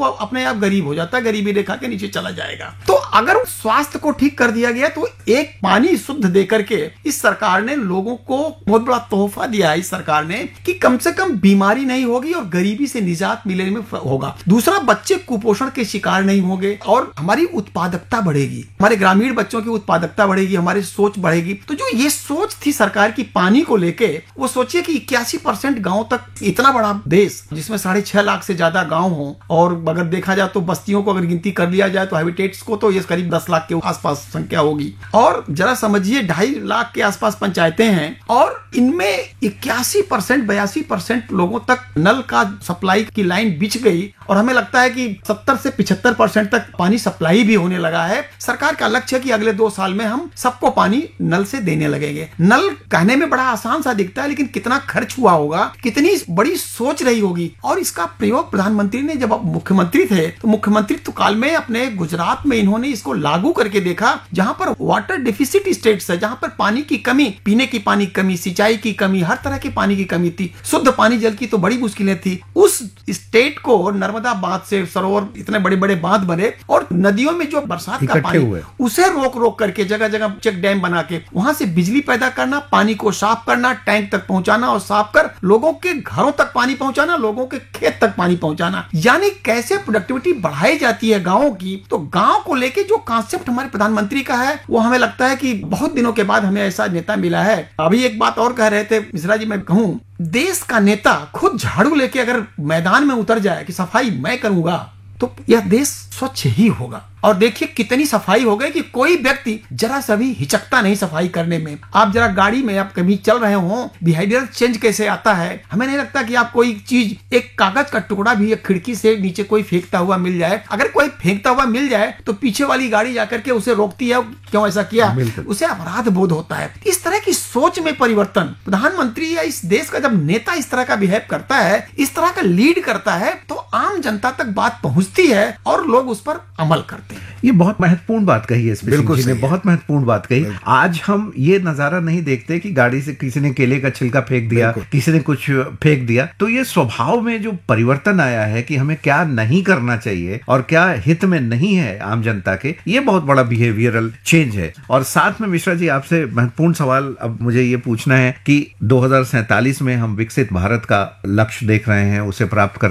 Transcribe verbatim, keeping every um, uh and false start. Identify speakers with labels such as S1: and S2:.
S1: वो अपने आप गरीब हो जाता है, गरीबी रेखा के नीचे चला जाएगा। तो अगर स्वास्थ्य को ठीक कर दिया गया तो एक पानी शुद्ध दे करके इस सरकार ने लोगों को बहुत बड़ा तोहफा दिया है इस सरकार ने कि कम से कम बीमारी नहीं होगी और गरीबी से निजात मिलने में होगा। दूसरा, बच्चे कुपोषण के शिकार नहीं होंगे और हमारी उत्पादकता बढ़ेगी, हमारे ग्रामीण बच्चों की उत्पादकता बढ़ेगी, हमारी सोच बढ़ेगी। तो जो ये सोच थी सरकार की पानी को लेके, वो सोचिए कि इक्यासी परसेंट गांव तक, इतना बड़ा देश जिसमें साढ़े छह लाख से ज्यादा गांव हो, और अगर देखा जाए तो बस्तियों को अगर गिनती कर लिया जाए तो हैबिटेट्स को तो ये करीब दस लाख के आसपास संख्या होगी। और जरा समझिए ढाई लाख के आसपास पंचायतें हैं और इनमें इक्यासी परसेंट बयासी परसेंट लोगों तक नल का सप्लाई की लाइन बिछ गई और हमें लगता है कि सत्तर से पिछहत्तर परसेंट तक पानी सप्लाई भी होने लगा है। सरकार का लक्ष्य है कि अगले दो साल में हम सबको पानी नल से देने लगेंगे। नल कहने में बड़ा आसान सा दिखता है, लेकिन कितना खर्च हुआ होगा, कितनी बड़ी सोच रही होगी। और इसका प्रयोग प्रधानमंत्री ने जब मुख्यमंत्री थे तो मुख्यमंत्रित्व काल में अपने गुजरात में इन्होंने इसको लागू करके देखा, जहां पर वाटर डिफिसिट स्टेट्स है, जहां पर पानी की कमी, पीने की पानी की कमी, सिंचाई की कमी, हर तरह के पानी की कमी थी, शुद्ध पानी जल की तो बड़ी मुश्किलें थी। उस स्टेट को नर्मदा बांध से सरोवर, इतने बड़े बड़े बांध बने और नदियों में जो बरसात का पानी उसे रोक रोक करके जगह जगह चेक डैम बना के वहां से बिजली पैदा करना, पानी को साफ करना, टैंक तक पहुंचाना और साफ कर लोगों के घरों तक पानी पहुंचाना, लोगों के खेत तक पानी पहुंचाना। यानी कैसे प्रोडक्टिविटी बढ़ाई जाती है गांवों की। तो गांव को लेके जो कॉन्सेप्ट हमारे प्रधानमंत्री का है, वो हमें लगता है कि बहुत दिनों के बाद हमें ऐसा नेता मिला है। अभी एक बात और कह रहे थे मिश्रा जी, मैं कहूं, देश का नेता खुद झाड़ू लेके अगर मैदान में उतर जाए कि सफाई मैं करूंगा, तो यह देश स्वच्छ ही होगा। और देखिए कितनी सफाई हो गई कि कोई व्यक्ति जरा सा भी हिचकता नहीं सफाई करने में। आप जरा गाड़ी में आप कभी चल रहे हो, बिहेवियर चेंज कैसे आता है। हमें नहीं लगता कि आप कोई चीज, एक कागज का टुकड़ा भी एक खिड़की से नीचे कोई फेंकता हुआ मिल जाए, अगर कोई फेंकता हुआ मिल जाए तो पीछे वाली गाड़ी जाकर के उसे रोकती है, क्यों ऐसा किया, उसे अपराध बोध होता है। इस तरह की सोच में परिवर्तन प्रधानमंत्री या इस देश का जब नेता इस तरह का बिहेव करता है, इस तरह का लीड करता है, तो आम जनता तक बात पहुंचती है और लोग उस पर अमल करते हैं।
S2: ये बहुत महत्वपूर्ण बात कही है, बिल्कुल जी ने बहुत महत्वपूर्ण बात कही। आज हम ये नजारा नहीं देखते कि गाड़ी से किसी ने केले का छिलका फेंक दिया, किसी ने कुछ फेंक दिया। तो ये स्वभाव में जो परिवर्तन आया है कि हमें क्या नहीं करना चाहिए और क्या हित में नहीं है आम जनता के, ये बहुत बड़ा बिहेवियरल चेंज है। और साथ में मिश्रा जी आपसे महत्वपूर्ण सवाल अब मुझे ये पूछना है कि दो हजार सैंतालीस में हम विकसित भारत का लक्ष्य देख रहे हैं, उसे प्राप्त कर